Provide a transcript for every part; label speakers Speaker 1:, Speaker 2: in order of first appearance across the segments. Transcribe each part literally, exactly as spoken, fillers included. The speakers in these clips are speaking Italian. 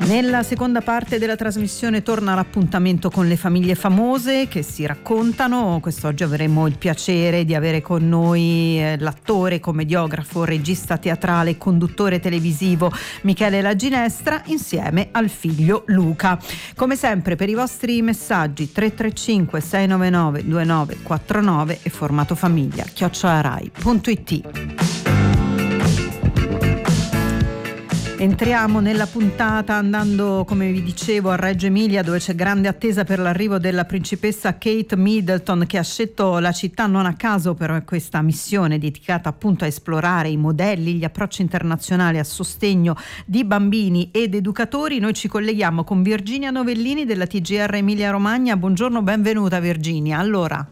Speaker 1: Nella seconda parte della trasmissione torna l'appuntamento con le famiglie famose che si raccontano. Quest'oggi avremo il piacere di avere con noi eh, l'attore, commediografo, regista teatrale e conduttore televisivo Michele La Ginestra insieme al figlio Luca. Come sempre per i vostri messaggi tre tre cinque sei nove nove due nove quattro nove e formato famiglia chiocciola rai punto it. Entriamo nella puntata andando, come vi dicevo, a Reggio Emilia, dove c'è grande attesa per l'arrivo della principessa Kate Middleton, che ha scelto la città non a caso per questa missione dedicata appunto a esplorare i modelli, gli approcci internazionali a sostegno di bambini ed educatori. Noi ci colleghiamo con Virginia Novellini della T G R Emilia Romagna. Buongiorno, benvenuta Virginia. Allora...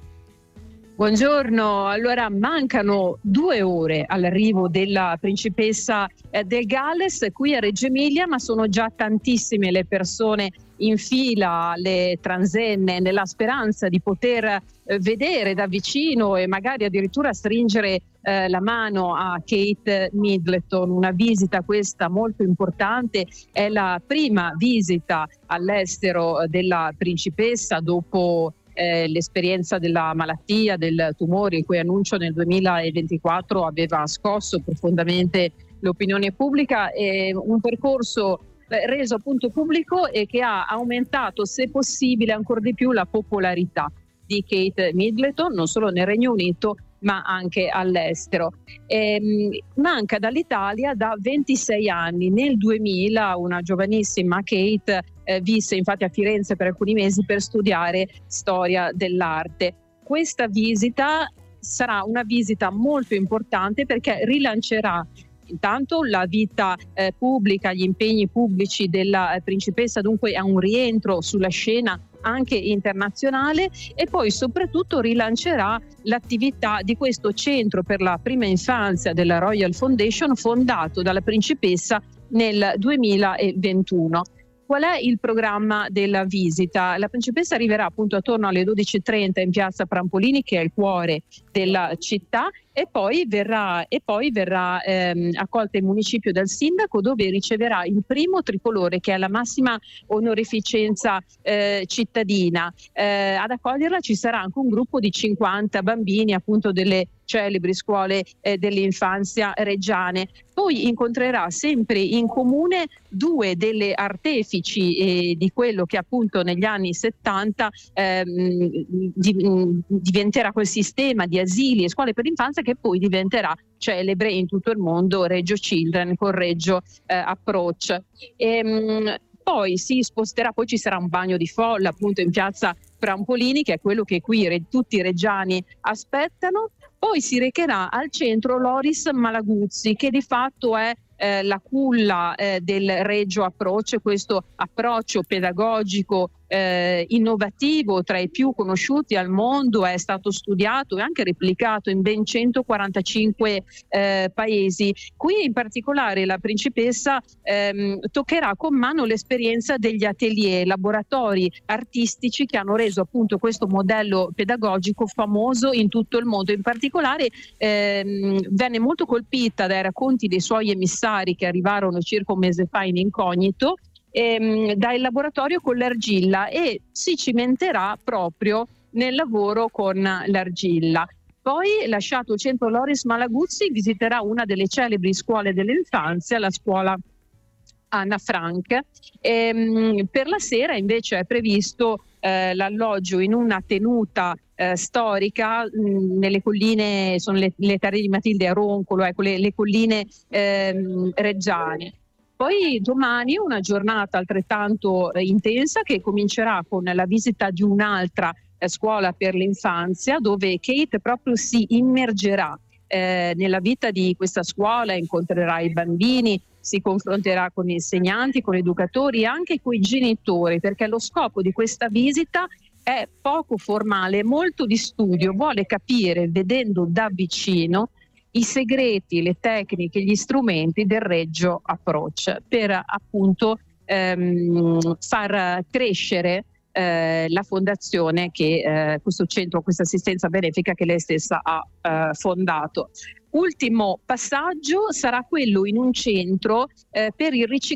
Speaker 2: Buongiorno, allora mancano due ore all'arrivo della principessa eh, del Galles qui a Reggio Emilia, ma sono già tantissime le persone in fila, le transenne, nella speranza di poter eh, vedere da vicino e magari addirittura stringere eh, la mano a Kate Middleton. Una visita questa molto importante, è la prima visita all'estero della principessa dopo Eh, l'esperienza della malattia, del tumore, il cui annuncio nel duemilaventiquattro aveva scosso profondamente l'opinione pubblica. È un percorso eh, reso appunto pubblico e che ha aumentato, se possibile, ancora di più la popolarità di Kate Middleton, non solo nel Regno Unito ma anche all'estero. Ehm, manca dall'Italia da ventisei anni. Nel duemila una giovanissima Kate eh, visse infatti a Firenze per alcuni mesi per studiare storia dell'arte. Questa visita sarà una visita molto importante perché rilancerà intanto la vita eh, pubblica, gli impegni pubblici della eh, principessa, dunque a un rientro sulla scena anche internazionale, e poi soprattutto rilancerà l'attività di questo centro per la prima infanzia della Royal Foundation fondato dalla principessa nel duemilaventuno. Qual è il programma della visita? La principessa arriverà appunto attorno alle dodici e trenta in piazza Prampolini, che è il cuore della città, e poi verrà, e poi verrà ehm, accolta in municipio dal sindaco, dove riceverà il primo tricolore, che è la massima onorificenza eh, cittadina. Eh, ad accoglierla ci sarà anche un gruppo di cinquanta bambini appunto delle celebri scuole eh, dell'infanzia reggiane. Poi incontrerà sempre in comune due delle artefici eh, di quello che appunto negli anni settanta ehm, di, diventerà quel sistema di asili e scuole per l'infanzia che poi diventerà celebre in tutto il mondo, Reggio Children con Reggio eh, Approach. Ehm, poi si sposterà, poi ci sarà un bagno di folla appunto in piazza Prampolini, che è quello che qui re, tutti i reggiani aspettano. Poi si recherà al centro Loris Malaguzzi, che di fatto è eh, la culla eh, del Reggio Approach, questo approccio pedagogico eh, innovativo, tra i più conosciuti al mondo, è stato studiato e anche replicato in ben centoquarantacinque eh, paesi. Qui in particolare la principessa ehm, toccherà con mano l'esperienza degli atelier, laboratori artistici che hanno reso appunto questo modello pedagogico famoso in tutto il mondo. In particolare ehm, venne molto colpita dai racconti dei suoi emissari che arrivarono circa un mese fa in incognito ehm, dal laboratorio con l'argilla, e si cimenterà proprio nel lavoro con l'argilla. Poi, lasciato il centro Loris Malaguzzi, visiterà una delle celebri scuole dell'infanzia, la scuola Anna Frank. Ehm, per la sera invece è previsto eh, l'alloggio in una tenuta eh, storica mh, nelle colline, sono le, le terre di Matilde a Roncolo, ecco, le, le colline ehm, reggiane. Poi domani una giornata altrettanto eh, intensa, che comincerà con la visita di un'altra eh, scuola per l'infanzia, dove Kate proprio si immergerà eh, nella vita di questa scuola, incontrerà i bambini, si confronterà con gli insegnanti, con gli educatori e anche con i genitori, perché lo scopo di questa visita è poco formale, molto di studio, vuole capire, vedendo da vicino, i segreti, le tecniche, gli strumenti del Reggio Approach per appunto ehm, far crescere eh, la fondazione che eh, questo centro, questa assistenza benefica che lei stessa ha eh, fondato. Ultimo passaggio sarà quello in un centro eh, per il riciclaggio